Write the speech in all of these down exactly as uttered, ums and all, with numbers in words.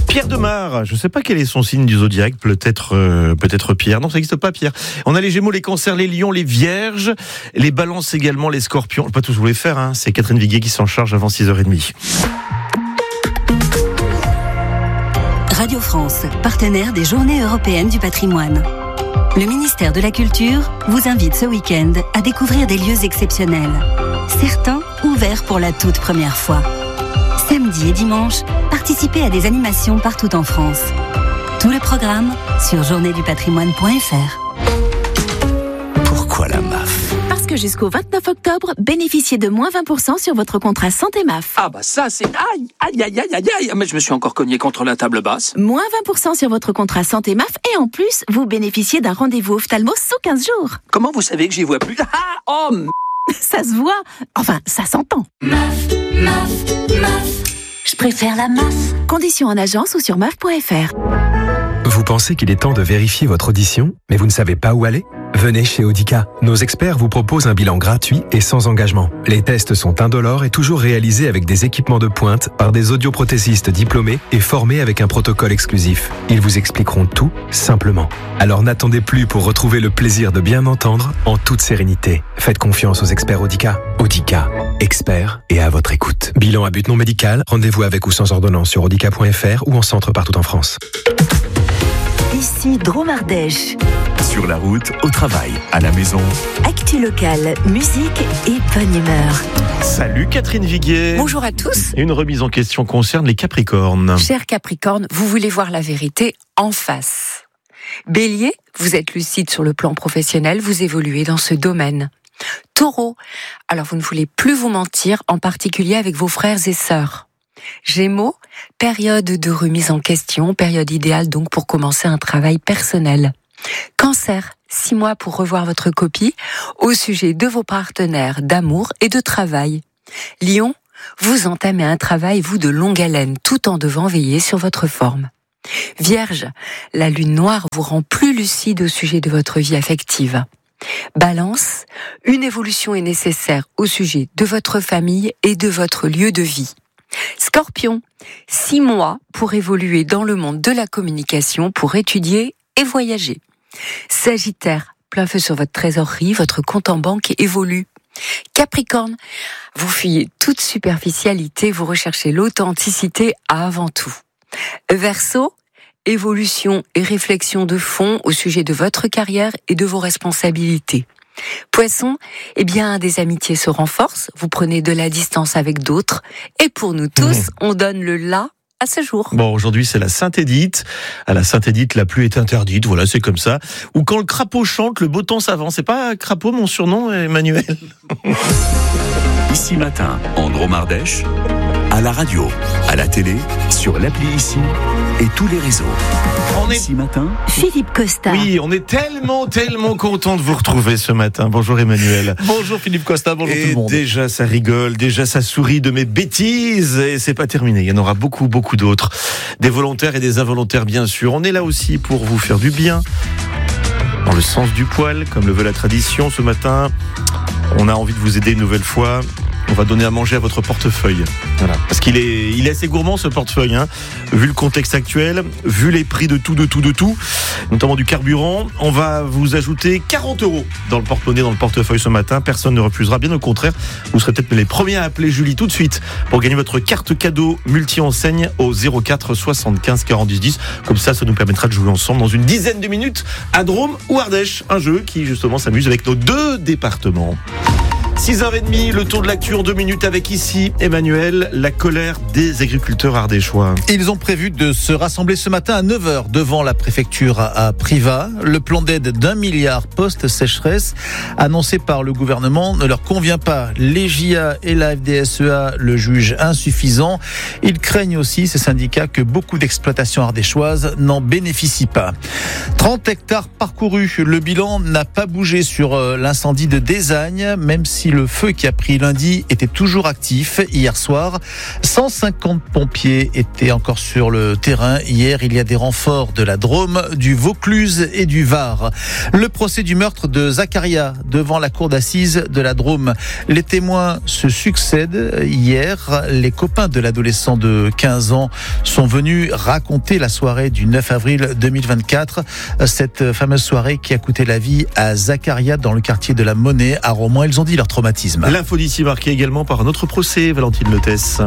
Pierre Demar, je ne sais pas quel est son signe du zodiaque, peut-être euh, peut-être Pierre. Non, ça n'existe pas Pierre. On a les Gémeaux, les Cancers, les Lions, les Vierges, les Balances également, les Scorpions. Je ne vais pas tous vous les faire, hein. C'est Catherine Viguier qui s'en charge avant six heures trente. Radio France, partenaire des Journées européennes du patrimoine. Le ministère de la Culture vous invite ce week-end à découvrir des lieux exceptionnels. Certains ouverts pour la toute première fois. Samedi et dimanche, participez à des animations partout en France. Tous les programmes sur journée du patrimoine point f r. Pourquoi la M A F ? Parce que jusqu'au vingt-neuf octobre, bénéficiez de moins vingt pour cent sur votre contrat santé M A F. Ah bah ça c'est... Aïe, aïe, aïe, aïe, aïe, aïe. Mais je me suis encore cogné contre la table basse. Moins vingt pour cent sur votre contrat santé M A F et en plus, vous bénéficiez d'un rendez-vous ophtalmo sous quinze jours. Comment vous savez que j'y vois plus ? Ah, oh, m... Ça se voit. Enfin, ça s'entend. M A F, M A F, M A F. Je préfère la M A F. Conditions en agence ou sur M A F point f r. Vous pensez qu'il est temps de vérifier votre audition, mais vous ne savez pas où aller ? Venez chez Audica. Nos experts vous proposent un bilan gratuit et sans engagement. Les tests sont indolores et toujours réalisés avec des équipements de pointe par des audioprothésistes diplômés et formés avec un protocole exclusif. Ils vous expliqueront tout simplement. Alors n'attendez plus pour retrouver le plaisir de bien entendre en toute sérénité. Faites confiance aux experts Audica. Audica, experts et à votre écoute. Bilan à but non médical, rendez-vous avec ou sans ordonnance sur audica point f r ou en centre partout en France. Ici Drôme Ardèche. Sur la route, au travail, à la maison. Actu locale, musique et bonne humeur. Salut Catherine Viguier. Bonjour à tous. Une remise en question concerne les Capricornes. Cher Capricorne, vous voulez voir la vérité en face. Bélier, vous êtes lucide sur le plan professionnel, vous évoluez dans ce domaine. Taureau, alors vous ne voulez plus vous mentir, en particulier avec vos frères et sœurs. Gémeaux, période de remise en question, période idéale donc pour commencer un travail personnel. Cancer, six mois pour revoir votre copie au sujet de vos partenaires d'amour et de travail. Lion, vous entamez un travail, vous, de longue haleine, tout en devant veiller sur votre forme. Vierge, la lune noire vous rend plus lucide au sujet de votre vie affective. Balance, une évolution est nécessaire au sujet de votre famille et de votre lieu de vie. Scorpion, six mois pour évoluer dans le monde de la communication, pour étudier et voyager. Sagittaire, plein feu sur votre trésorerie, votre compte en banque évolue. Capricorne, vous fuyez toute superficialité, vous recherchez l'authenticité avant tout. Verseau, évolution et réflexion de fond au sujet de votre carrière et de vos responsabilités. Poisson, eh bien, des amitiés se renforcent, vous prenez de la distance avec d'autres, et pour nous tous, mmh. on donne le là à ce jour. Bon, aujourd'hui, c'est la Sainte-Édith. À la Sainte-Édith, la pluie est interdite, voilà, c'est comme ça. Ou quand le crapaud chante, le beau temps s'avance. C'est pas Crapaud, mon surnom, Emmanuel? Ici Matin, en Drôme Ardèche, à la radio, à la télé, sur l'appli Ici et tous les réseaux. On est... Ici Matin, Philippe Costa. Oui, on est tellement, tellement content de vous retrouver ce matin. Bonjour Emmanuel. Bonjour Philippe Costa, bonjour et tout le monde. Déjà ça rigole, déjà ça sourit de mes bêtises et c'est pas terminé. Il y en aura beaucoup, beaucoup d'autres. Des volontaires et des involontaires bien sûr. On est là aussi pour vous faire du bien. Dans le sens du poil, comme le veut la tradition ce matin. On a envie de vous aider une nouvelle fois. On va donner à manger à votre portefeuille. Voilà. Parce qu'il est, il est assez gourmand ce portefeuille, hein. Vu le contexte actuel, vu les prix de tout, de tout, de tout, notamment du carburant. On va vous ajouter quarante euros dans le porte-monnaie, dans le portefeuille ce matin. Personne ne refusera, bien au contraire. Vous serez peut-être les premiers à appeler Julie tout de suite pour gagner votre carte cadeau multi-enseigne au zéro quatre soixante-quinze quarante-dix dix. Comme ça, ça nous permettra de jouer ensemble dans une dizaine de minutes à Drôme ou Ardèche. Un jeu qui justement s'amuse avec nos deux départements. six heures trente, le tour de l'actu en deux minutes avec ici, Emmanuel, la colère des agriculteurs ardéchois. Ils ont prévu de se rassembler ce matin à neuf heures devant la préfecture à Privas. Le plan d'aide d'un milliard post-sécheresse annoncé par le gouvernement ne leur convient pas. Les J A et la F D S E A le jugent insuffisant. Ils craignent aussi, ces syndicats, que beaucoup d'exploitations ardéchoises n'en bénéficient pas. trente hectares parcourus. Le bilan n'a pas bougé sur l'incendie de Désagne, même si si le feu qui a pris lundi était toujours actif hier soir. cent cinquante pompiers étaient encore sur le terrain. Hier, il y a des renforts de la Drôme, du Vaucluse et du Var. Le procès du meurtre de Zakaria devant la cour d'assises de la Drôme. Les témoins se succèdent. Hier, les copains de l'adolescent de quinze ans sont venus raconter la soirée du neuf avril deux mille vingt-quatre. Cette fameuse soirée qui a coûté la vie à Zakaria dans le quartier de la Monnaie à Romans. Ils ont dit leur traumatisme. L'info d'ici marquée également par un autre procès, Valentine Lotès.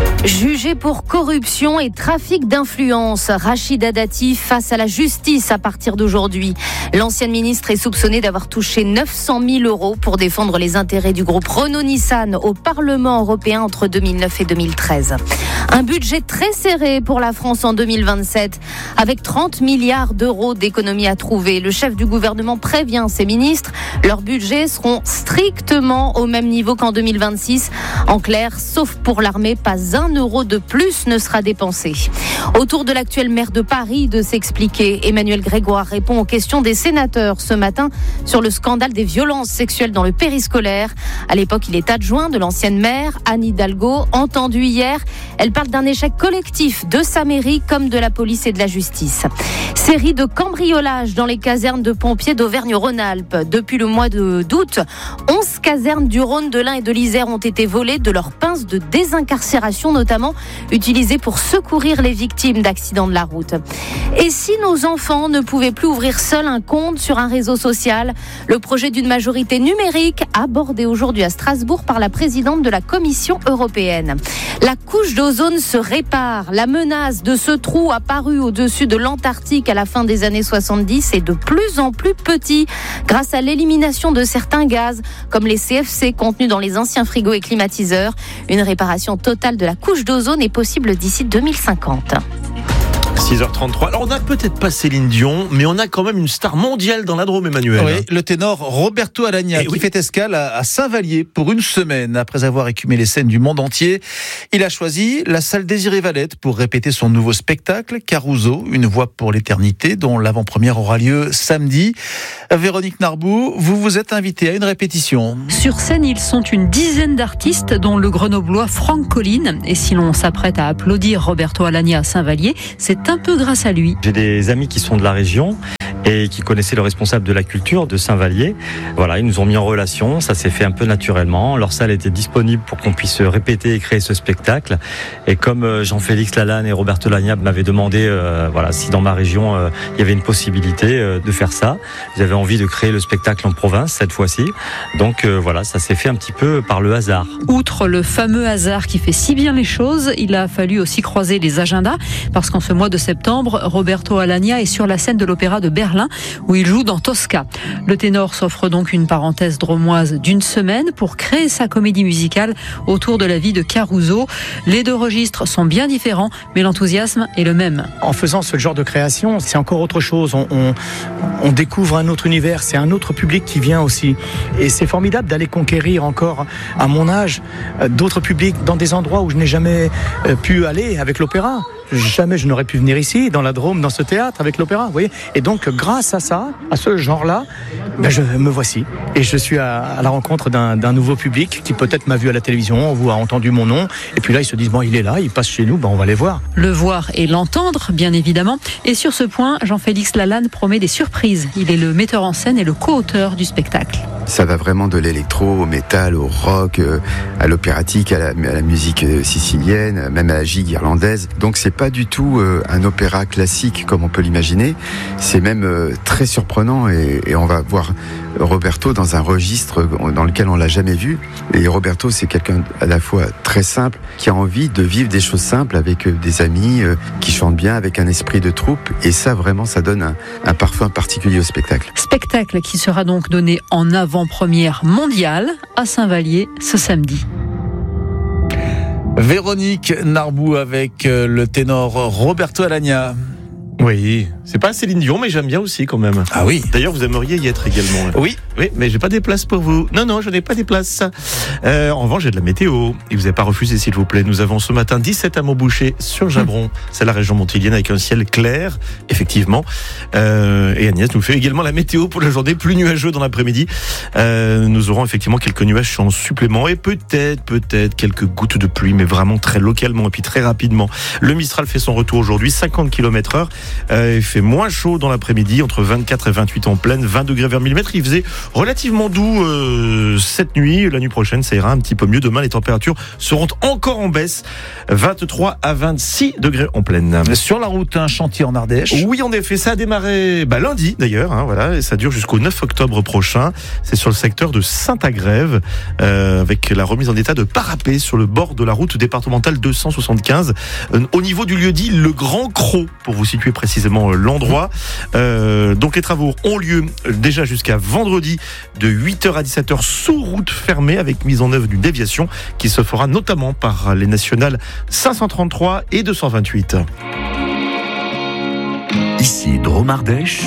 Jugé pour corruption et trafic d'influence, Rachida Dati face à la justice à partir d'aujourd'hui. L'ancienne ministre est soupçonnée d'avoir touché neuf cent mille euros pour défendre les intérêts du groupe Renault-Nissan au Parlement européen entre deux mille neuf et deux mille treize. Un budget très serré pour la France en deux mille vingt-sept, avec trente milliards d'euros d'économies à trouver. Le chef du gouvernement prévient ses ministres, leurs budgets seront strictement au même niveau qu'en deux mille vingt-six. En clair, sauf pour l'armée, pas un euro de plus ne sera dépensé. Autour de l'actuel maire de Paris de s'expliquer, Emmanuel Grégoire répond aux questions des sénateurs ce matin sur le scandale des violences sexuelles dans le périscolaire. À l'époque, il est adjoint de l'ancienne maire, Anne Hidalgo, entendue hier. Elle parle d'un échec collectif de sa mairie comme de la police et de la justice. Série de cambriolages dans les casernes de pompiers d'Auvergne-Rhône-Alpes. Depuis le mois d'août, onze casernes du Rhône, de l'Ain et de l'Isère ont été volées de leurs pinces de désincarcération, notamment utilisées pour secourir les victimes d'accidents de la route. Et si nos enfants ne pouvaient plus ouvrir seuls un compte sur un réseau social, le projet d'une majorité numérique abordé aujourd'hui à Strasbourg par la présidente de la Commission européenne. La couche d'ozone se répare. La menace de ce trou apparu au-dessus de l'Antarctique à la fin des années soixante-dix est de plus en plus petit grâce à l'élimination de certains gaz comme les C F C contenus dans les anciens frigos et climatiseurs. Une réparation totale de la couche d'ozone est possible d'ici deux mille cinquante. six heures trente-trois. Alors, on n'a peut-être pas Céline Dion, mais on a quand même une star mondiale dans la Drôme, Emmanuel. Oui, le ténor Roberto Alagna, qui oui. fait escale à Saint-Vallier pour une semaine. Après avoir écumé les scènes du monde entier, il a choisi la salle Désiré Valette pour répéter son nouveau spectacle, Caruso, une voix pour l'éternité, dont l'avant-première aura lieu samedi. Véronique Narbou, vous vous êtes invitée à une répétition. Sur scène, ils sont une dizaine d'artistes, dont le grenoblois Franck Colline. Et si l'on s'apprête à applaudir Roberto Alagna à Saint-Vallier, c'est un peu grâce à lui. J'ai des amis qui sont de la région et qui connaissaient le responsable de la culture de Saint-Vallier. Voilà, ils nous ont mis en relation, ça s'est fait un peu naturellement. Leur salle était disponible pour qu'on puisse répéter et créer ce spectacle. Et comme Jean-Félix Lalanne et Roberto Alagna m'avaient demandé euh, voilà, si dans ma région euh, il y avait une possibilité euh, de faire ça, j'avais envie de créer le spectacle en province cette fois-ci. Donc euh, voilà, ça s'est fait un petit peu par le hasard. Outre le fameux hasard qui fait si bien les choses, il a fallu aussi croiser les agendas parce qu'en ce mois de septembre, Roberto Alagna est sur la scène de l'Opéra de Berlin où il joue dans Tosca. Le ténor s'offre donc une parenthèse dromoise d'une semaine pour créer sa comédie musicale autour de la vie de Caruso. Les deux registres sont bien différents, mais l'enthousiasme est le même. En faisant ce genre de création, c'est encore autre chose. On, on, on découvre un autre univers, c'est un autre public qui vient aussi. Et c'est formidable d'aller conquérir encore, à mon âge, d'autres publics dans des endroits où je n'ai jamais pu aller avec l'opéra. Jamais je n'aurais pu venir ici, dans la Drôme, dans ce théâtre, avec l'opéra, vous voyez. Et donc, grâce à ça, à ce genre-là, ben je me voici. Et je suis à, à la rencontre d'un, d'un nouveau public qui peut-être m'a vu à la télévision, ou a entendu mon nom. Et puis là, ils se disent, bon, il est là, il passe chez nous, ben on va les voir. Le voir et l'entendre, bien évidemment. Et sur ce point, Jean-Félix Lalanne promet des surprises. Il est le metteur en scène et le co-auteur du spectacle. Ça va vraiment de l'électro au métal, au rock, à l'opératique, à la, à la musique sicilienne, même à la gigue irlandaise. Donc c'est pas du tout euh, un opéra classique comme on peut l'imaginer. C'est même euh, très surprenant et, et on va voir Roberto dans un registre dans lequel on l'a jamais vu. Et Roberto, c'est quelqu'un à la fois très simple, qui a envie de vivre des choses simples avec euh, des amis, euh, qui chantent bien, avec un esprit de troupe. Et ça, vraiment, ça donne un, un parfum particulier au spectacle. Spectacle qui sera donc donné en avant-première mondiale à Saint-Vallier ce samedi. Véronique Narbou avec le ténor Roberto Alagna. Oui, c'est pas Céline Dion, mais j'aime bien aussi quand même. Ah oui. D'ailleurs, vous aimeriez y être également. Oui. Oui, mais j'ai pas des places pour vous. Non, non, je n'ai pas des places. Euh, en revanche, j'ai de la météo. Et vous n'avez pas refusé, s'il vous plaît. Nous avons ce matin dix-sept à Montboucher sur Jabron. C'est la région montilienne avec un ciel clair, effectivement. Euh, et Agnès nous fait également la météo pour la journée, plus nuageux dans l'après-midi. Euh, nous aurons effectivement quelques nuages en supplément et peut-être, peut-être quelques gouttes de pluie, mais vraiment très localement et puis très rapidement. Le Mistral fait son retour aujourd'hui, cinquante kilomètres heure. Euh, il fait moins chaud dans l'après-midi, entre vingt-quatre et vingt-huit en pleine, vingt degrés vers millimètre. Il faisait relativement doux euh, cette nuit. La nuit prochaine, ça ira un petit peu mieux. Demain, les températures seront encore en baisse, vingt-trois à vingt-six degrés en pleine. Sur la route, un chantier en Ardèche. Oui, en effet, ça a démarré bah, lundi d'ailleurs, hein, voilà, et ça dure jusqu'au neuf octobre prochain. C'est sur le secteur de Saint-Agrève, euh, avec la remise en état de parapet sur le bord de la route départementale deux cent soixante-quinze, euh, au niveau du lieu dit Le Grand Crot, pour vous situer précisément l'endroit. Euh, donc les travaux ont lieu déjà jusqu'à vendredi de huit heures à dix-sept heures sous route fermée, avec mise en œuvre d'une déviation qui se fera notamment par les nationales cinq cent trente-trois et deux cent vingt-huit. Ici Drôme Ardèche.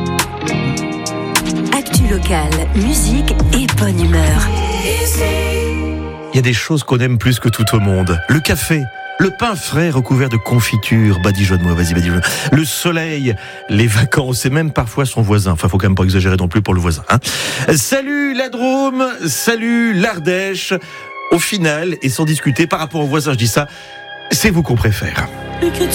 Actu locale, musique et bonne humeur. Il y a des choses qu'on aime plus que tout au monde. Le café, le pain frais recouvert de confiture, badigeonne-moi, vas-y, badigeonne. Le soleil, les vacances et même parfois son voisin. Enfin, faut quand même pas exagérer non plus pour le voisin, hein. Salut la Drôme, salut l'Ardèche. Au final, et sans discuter par rapport au voisin, je dis ça, c'est vous qu'on préfère. Plus que